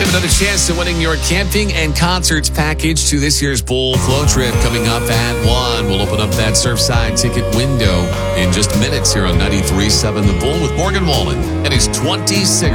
We have another chance at winning your camping and concerts package to this year's Bull Flow Trip coming up at 1. We'll open up that Surfside ticket window in just minutes here on 93.7 The Bull with Morgan Wallen and his 20 cigarettes.